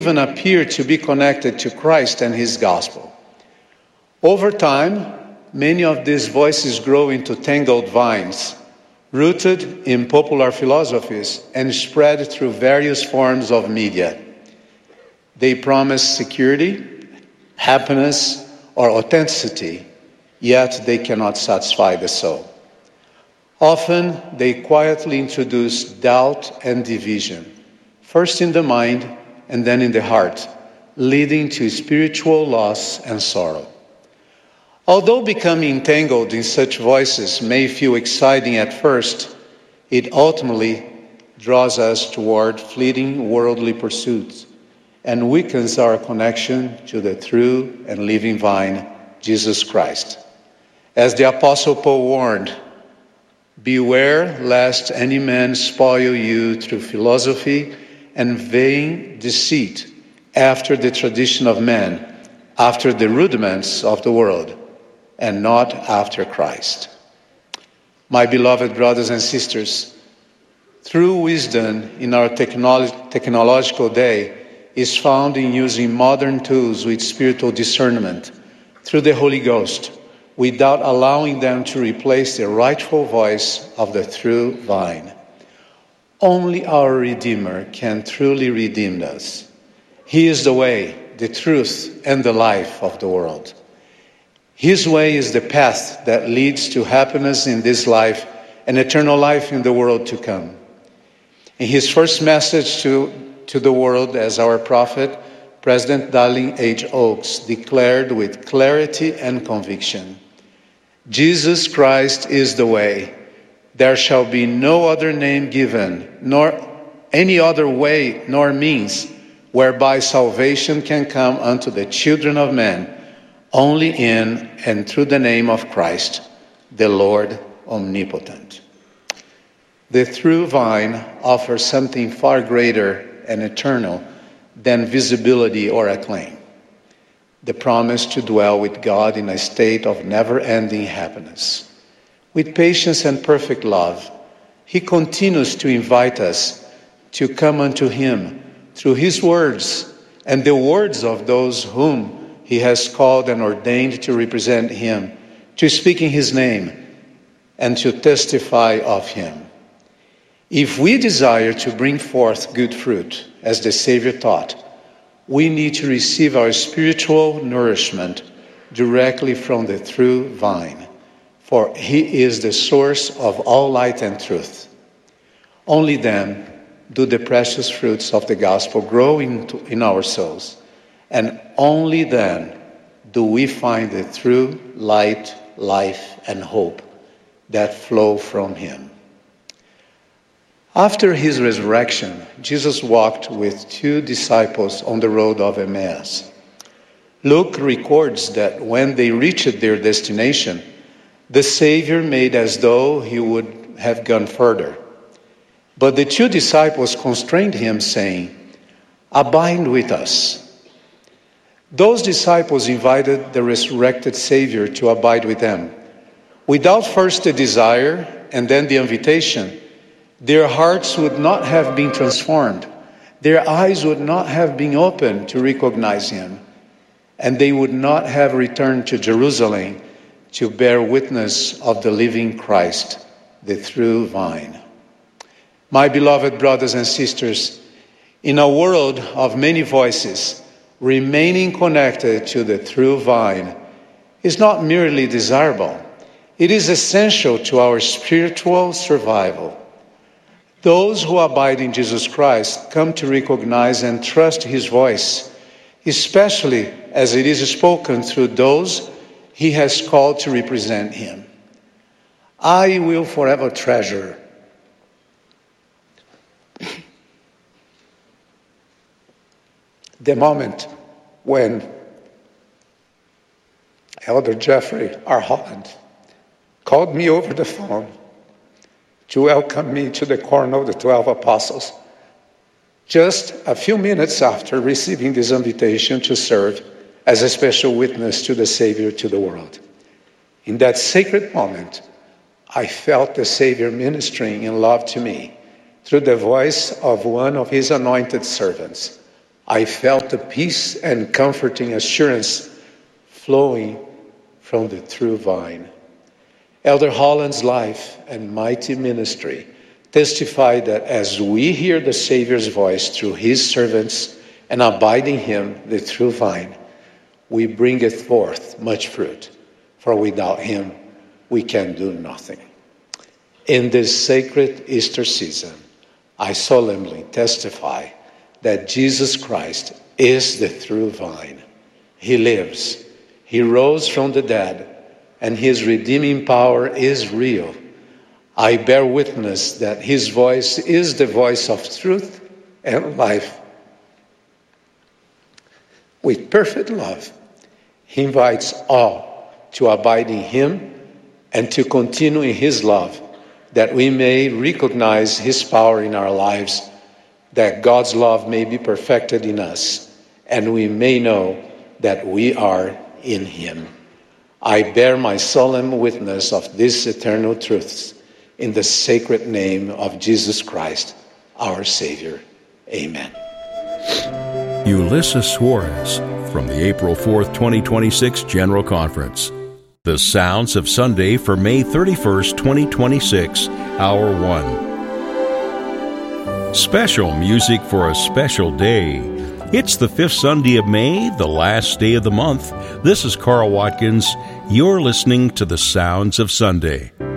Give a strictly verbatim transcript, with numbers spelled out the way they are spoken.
even appear to be connected to Christ and his gospel. Over time, many of these voices grow into tangled vines, rooted in popular philosophies and spread through various forms of media. They promise security, happiness, or authenticity, yet they cannot satisfy the soul. Often, they quietly introduce doubt and division, first in the mind and then in the heart, leading to spiritual loss and sorrow. Although becoming entangled in such voices may feel exciting at first, it ultimately draws us toward fleeting worldly pursuits and weakens our connection to the true and living vine, Jesus Christ. As the Apostle Paul warned, "Beware lest any man spoil you through philosophy and vain deceit, after the tradition of men, after the rudiments of the world, and not after Christ." My beloved brothers and sisters, true wisdom in our technolo- technological day is found in using modern tools with spiritual discernment through the Holy Ghost, without allowing them to replace the rightful voice of the true vine. Only our Redeemer can truly redeem us. He is the way, the truth, and the life of the world. His way is the path that leads to happiness in this life and eternal life in the world to come. In his first message to, to the world as our prophet, President Dallin H. Oaks declared with clarity and conviction, "Jesus Christ is the way. There shall be no other name given, nor any other way nor means, whereby salvation can come unto the children of men, only in and through the name of Christ, the Lord omnipotent." The true vine offers something far greater and eternal than visibility or acclaim: the promise to dwell with God in a state of never-ending happiness. With patience and perfect love, he continues to invite us to come unto him through his words and the words of those whom he has called and ordained to represent him, to speak in his name, and to testify of him. If we desire to bring forth good fruit, as the Savior taught, we need to receive our spiritual nourishment directly from the true vine, for he is the source of all light and truth. Only then do the precious fruits of the gospel grow into, in our souls, and only then do we find the true light, life, and hope that flow from him. After his resurrection, Jesus walked with two disciples on the road of Emmaus. Luke records that when they reached their destination, the Savior made as though he would have gone further. But the two disciples constrained him, saying, "Abide with us." Those disciples invited the resurrected Savior to abide with them. Without first the desire and then the invitation, their hearts would not have been transformed. Their eyes would not have been opened to recognize him, and they would not have returned to Jerusalem to bear witness of the living Christ, the true vine. My beloved brothers and sisters, in a world of many voices, remaining connected to the true vine is not merely desirable, it is essential to our spiritual survival. Those who abide in Jesus Christ come to recognize and trust his voice, especially as it is spoken through those he has called to represent him. I will forever treasure the moment when Elder Jeffrey R. Holland called me over the phone to welcome me to the corner of the twelve apostles, just a few minutes after receiving this invitation to serve as a special witness to the Savior to the world. In that sacred moment, I felt the Savior ministering in love to me through the voice of one of his anointed servants. I felt the peace and comforting assurance flowing from the true vine. Elder Holland's life and mighty ministry testify that as we hear the Savior's voice through his servants and abide in him, the true vine, we bringeth forth much fruit, for without him we can do nothing. In this sacred Easter season, I solemnly testify that Jesus Christ is the true vine. He lives. He rose from the dead, and his redeeming power is real. I bear witness that his voice is the voice of truth and life. With perfect love, he invites all to abide in him and to continue in his love, that we may recognize his power in our lives, that God's love may be perfected in us, and we may know that we are in him. I bear my solemn witness of these eternal truths in the sacred name of Jesus Christ, our Savior. Amen. Ulysses Suarez from the April fourth, twenty twenty-six General Conference. The Sounds of Sunday for May thirty-first, twenty twenty-six, Hour one. Special music for a special day. It's the fifth Sunday of May, the last day of the month. This is Carl Watkins. You're listening to The Sounds of Sunday.